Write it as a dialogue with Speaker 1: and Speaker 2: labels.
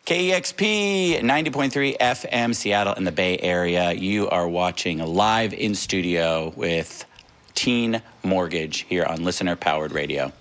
Speaker 1: KEXP 90.3 FM, Seattle in the Bay Area. You are watching live in studio with Teen Mortgage here on Listener Powered Radio.